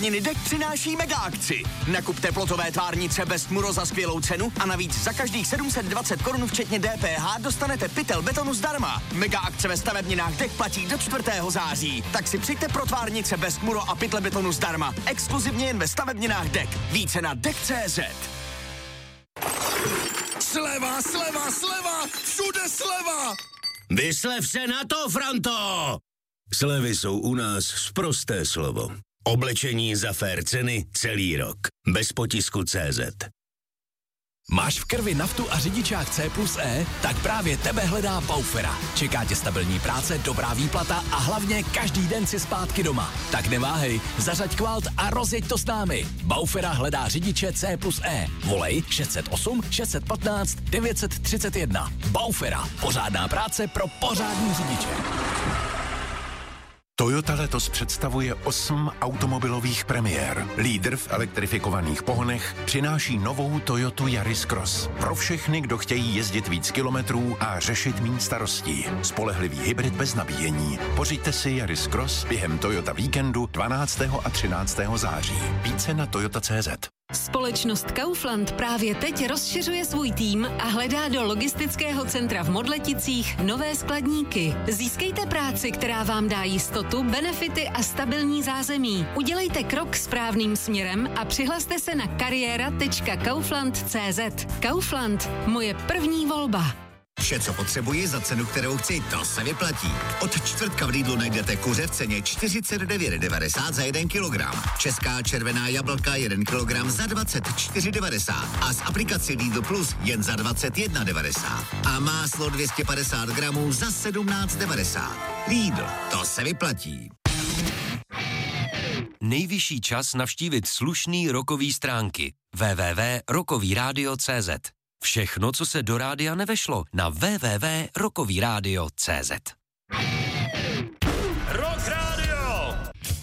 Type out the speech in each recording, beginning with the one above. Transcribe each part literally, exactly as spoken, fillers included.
Stavebniny D E K přináší mega akci. Nakupte plotové tvárnice Best Muro za skvělou cenu a navíc za každých sedm set dvacet korun včetně D P H dostanete pytel betonu zdarma. Mega akce ve stavebninách D E K platí do čtvrtého září. Tak si přijďte pro tvárnice Best Muro a pytle betonu zdarma. Exkluzivně jen ve stavebninách D E K. Více na D E K tečka cé zet. Sleva, sleva, sleva! Všude sleva! Vyslev se na to, Franto! Slevy jsou u nás sprosté slovo. Oblečení za fér ceny celý rok. Bez potisku tečka cé zet. Máš v krvi naftu a řidičák C plus E? Tak právě tebe hledá Baufera. Čeká tě stabilní práce, dobrá výplata a hlavně každý den si zpátky doma. Tak neváhej, zařaď kvalt a rozjeď to s námi. Baufera hledá řidiče C plus E. Volej šest set osm šest set patnáct devět set třicet jedna. Baufera. Pořádná práce pro pořádný řidiče. Toyota letos představuje osm automobilových premiér. Lídr v elektrifikovaných pohonech přináší novou Toyotu Yaris Cross. Pro všechny, kdo chtějí jezdit víc kilometrů a řešit méně starostí. Spolehlivý hybrid bez nabíjení. Pořiďte si Yaris Cross během Toyota víkendu dvanáctého a třináctého září. Více na toyota tečka cé zet. Společnost Kaufland právě teď rozšiřuje svůj tým a hledá do logistického centra v Modleticích nové skladníky. Získejte práci, která vám dá jistotu, benefity a stabilní zázemí. Udělejte krok správným směrem a přihlaste se na kariéra tečka kaufland tečka cé zet. Kaufland, moje první volba. Vše, co potřebuji za cenu, kterou chci, to se vyplatí. Od čtvrtka v Lidlu najdete kuře v ceně čtyřicet devět devadesát za jeden kilogram. Česká červená jablka jeden kilogram za dvacet čtyři devadesát a z aplikaci Lidl Plus jen za dvacet jedna devadesát. A máslo dvě stě padesát gramů za sedmnáct devadesát. Lidl, to se vyplatí. Nejvyšší čas navštívit slušný rokový stránky. w w w tečka rokový rádio tečka cé zet. Všechno, co se do rádia nevešlo, na w w w tečka rokový rádio tečka cé zet. Rock Radio!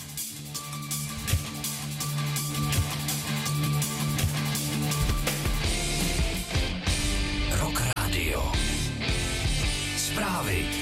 Rock Radio. Zprávy.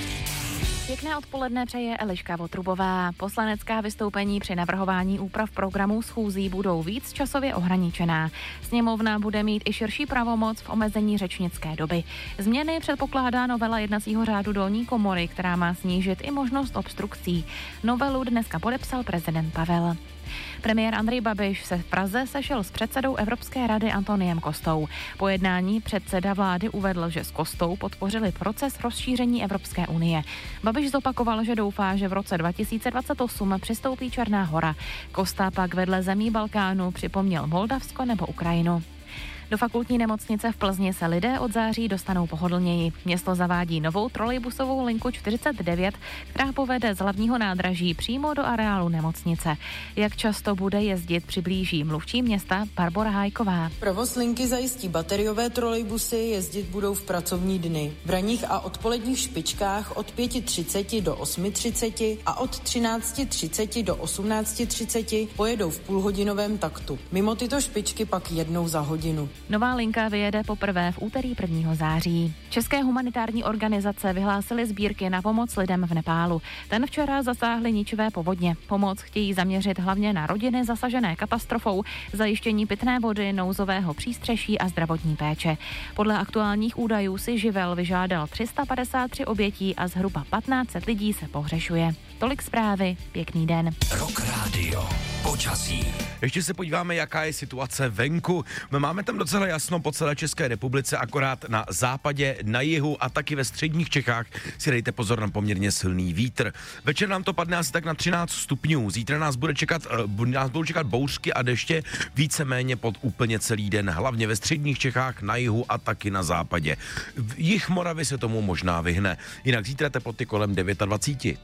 Pěkné odpoledne přeje Eliška Votrubová. Poslanecká vystoupení při navrhování úprav programů schůzí budou víc časově ohraničená. Sněmovna bude mít i širší pravomoc v omezení řečnické doby. Změny předpokládá novela jednacího řádu dolní komory, která má snížit i možnost obstrukcí. Novelu dneska podepsal prezident Pavel. Premiér Andrej Babiš se v Praze sešel s předsedou Evropské rady Antoniem Costou. Po jednání předseda vlády uvedl, že s Costou podpořili proces rozšíření Evropské unie. Babiš zopakoval, že doufá, že v roce dva tisíce dvacet osm přistoupí Černá Hora. Costa pak vedle zemí Balkánu připomněl Moldavsko nebo Ukrajinu. Do fakultní nemocnice v Plzni se lidé od září dostanou pohodlněji. Město zavádí novou trolejbusovou linku čtyřicet devět, která povede z hlavního nádraží přímo do areálu nemocnice. Jak často bude jezdit, přiblíží mluvčí města Barbora Hájková. Provoz linky zajistí bateriové trolejbusy, jezdit budou v pracovní dny. V ranních a odpoledních špičkách od pět třicet do osm třicet a od třináct třicet do osmnáct třicet pojedou v půlhodinovém taktu. Mimo tyto špičky pak jednou za hodinu. Nová linka vyjede poprvé v úterý prvního září. České humanitární organizace vyhlásily sbírky na pomoc lidem v Nepálu. Ten včera zasáhly ničivé povodně. Pomoc chtějí zaměřit hlavně na rodiny zasažené katastrofou, zajištění pitné vody, nouzového přístřeší a zdravotní péče. Podle aktuálních údajů si živel vyžádal tři sta padesát tři obětí a zhruba patnáct set lidí se pohřešuje. Tolik zprávy, pěkný den. Rock Radio. Počasí. Ještě se podíváme, jaká je situace venku. My máme tam docela jasno po celé České republice, akorát na západě, na jihu a taky ve středních Čechách si dejte pozor na poměrně silný vítr. Večer nám to padne asi tak na třináct stupňů. Zítra nás bude čekat, uh, nás budou čekat bouřky a deště víceméně pod úplně celý den, hlavně ve středních Čechách, na jihu a taky na západě. V jih Moravy se tomu možná vyhne. Jinak zítra teploty kolem dvacet devět.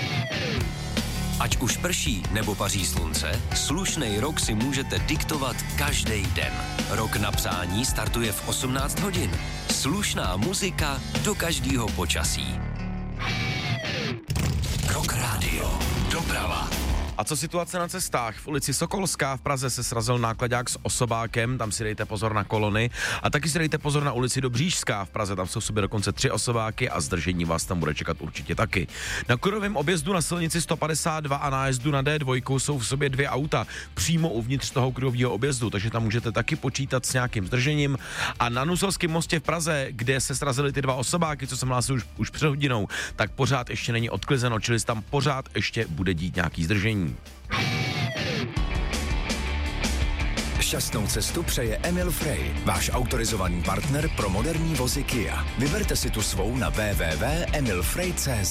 Ať už prší nebo paří slunce, slušnej rok si můžete diktovat každý den. Rok na přání startuje v osmnáct hodin. Slušná muzika do každého počasí. Rock Radio. Doprava. A co situace na cestách? V ulici Sokolská v Praze se srazil nákladák s osobákem, tam si dejte pozor na kolony. A taky si dejte pozor na ulici Dobřížská v Praze, tam jsou v sobě dokonce tři osobáky a zdržení vás tam bude čekat určitě taky. Na Kurovém objezdu na silnici sto padesát dva a nájezdu na D dva jsou v sobě dvě auta přímo uvnitř toho Kurového objezdu, takže tam můžete taky počítat s nějakým zdržením. A na Nuselském mostě v Praze, kde se srazily ty dva osobáky, co jsem hlásil už, už před hodinou, tak pořád ještě není odklizeno, čili tam pořád ještě bude dít nějaký zdržení. Šťastnou cestu přeje Emil Frey, váš autorizovaný partner pro moderní vozy Kia. Vyberte si tu svou na w w w tečka emil frey tečka c z.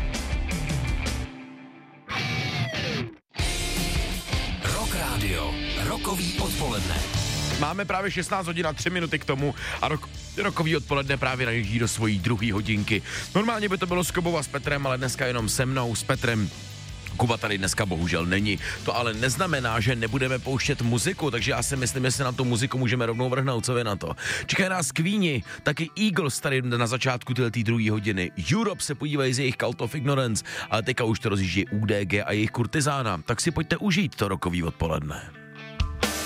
Rock Radio. Rokový odpoledne. Máme právě šestnáct hodin a tři minuty k tomu a rok, rokový odpoledne právě najíždí do svojí druhé hodinky. Normálně by to bylo s Kubou a s Petrem, ale dneska jenom se mnou, s Petrem. Kuba tady dneska bohužel není. To ale neznamená, že nebudeme pouštět muziku, takže já si myslím, že se na tu muziku můžeme rovnou vrhnout, co vy na to. Čekají nás Queeni, taky Eagles tady na začátku této druhé hodiny. Europe se podívají z jejich Cult of Ignorance, ale teďka už to rozjíždí U D G a jejich Kurtizána. Tak si pojďte užít to rokový odpoledne.